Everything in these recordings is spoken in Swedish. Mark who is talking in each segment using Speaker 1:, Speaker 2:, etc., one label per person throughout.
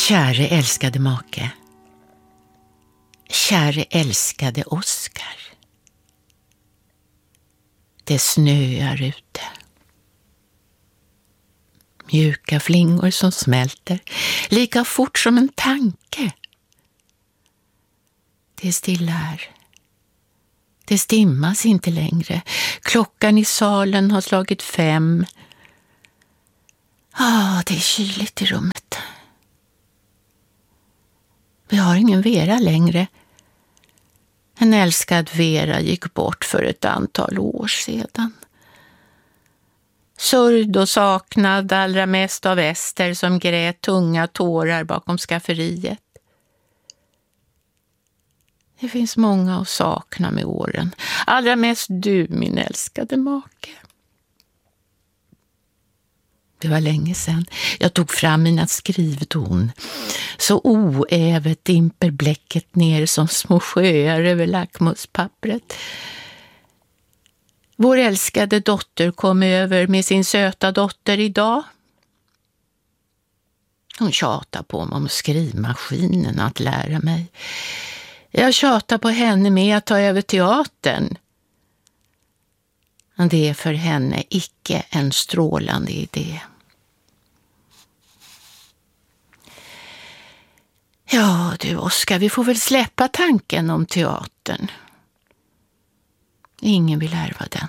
Speaker 1: Käre älskade make. Käre älskade Oskar. Det snöar ute. Mjuka flingor som smälter lika fort som en tanke. Det är stilla här. Det stimmas inte längre. Klockan i salen har slagit 5. Det är kyligt i rummet. Vi har ingen Vera längre. En älskad Vera gick bort för ett antal år sedan. Sörjd och saknad allra mest av Ester som grät tunga tårar bakom skafferiet. Det finns många att sakna med åren. Allra mest du, min älskade make. Det var länge sedan jag tog fram mina skrivdon. Så oävet dimper bläcket ner som små sjöar över lackmuspappret. Vår älskade dotter kom över med sin söta dotter idag. Hon tjatar på mig om skrivmaskinen att lära mig. Jag tjatar på henne med att ta över teatern. Det är för henne icke en strålande idé. Ja du Oskar, vi får väl släppa tanken om teatern. Ingen vill ärva den.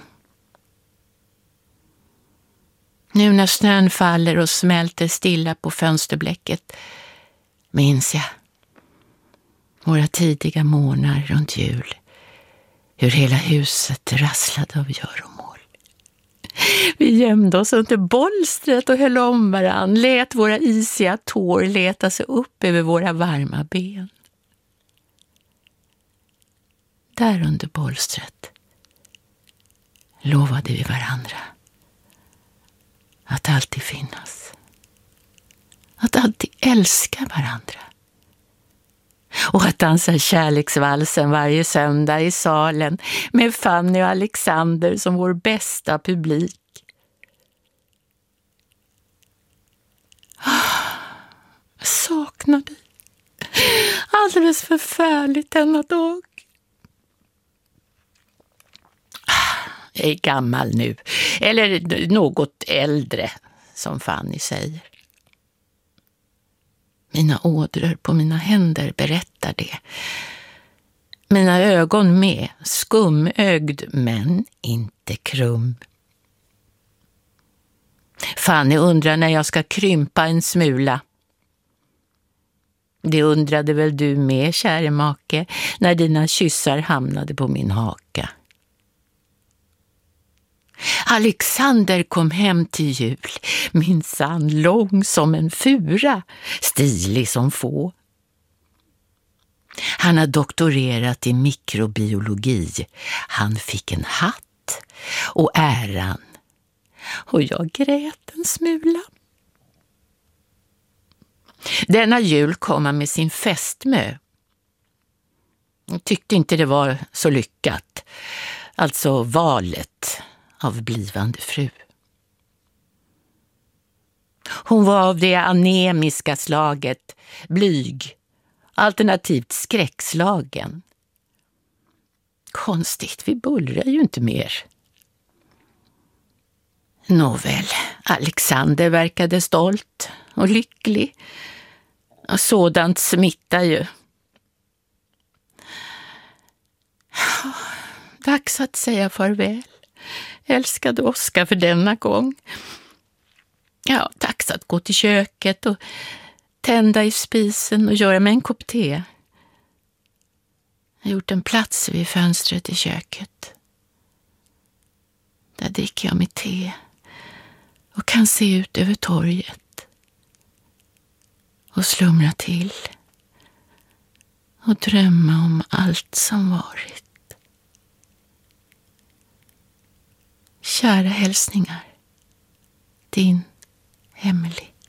Speaker 1: Nu när snön faller och smälter stilla på fönsterbläcket minns jag våra tidiga morgnar runt jul. Hur hela huset rasslade av göromål. Vi gömde oss under bolstret och höll om varann. Lät våra isiga tår leta sig upp över våra varma ben. Där under bolstret lovade vi varandra att alltid finnas. Att alltid älska varandra. Och att dansa kärleksvalsen varje söndag i salen med Fanny och Alexander som vår bästa publik. Jag saknar dig. Alldeles förfärligt denna dag. Jag är gammal nu, eller något äldre som Fanny säger. Mina ådror på mina händer berättar det. Mina ögon med, skumögd men inte krum. Fanny undrar när jag ska krympa en smula. Det undrade väl du med, käre make, när dina kyssar hamnade på min haka. Alexander kom hem till jul, minsann lång som en fura, stilig som få. Han har doktorerat i mikrobiologi. Han fick en hatt och äran. Och jag grät en smula. Denna jul kom han med sin fästmö. Jag tyckte inte det var så lyckat. Alltså valet av blivande fru. Hon var av det anemiska slaget, blyg, alternativt skräckslagen. Konstigt, vi bullrar ju inte mer. Nåväl, Alexander verkade stolt och lycklig. Och sådant smittar ju. Dags att säga farväl. Älskade Oskar för denna gång. Ja, dags att gå till köket och tända i spisen och göra mig en kopp te. Jag har gjort en plats vid fönstret i köket. Där dricker jag mitt te och kan se ut över torget och slumra till och drömma om allt som varit. Kära hälsningar, din Emily.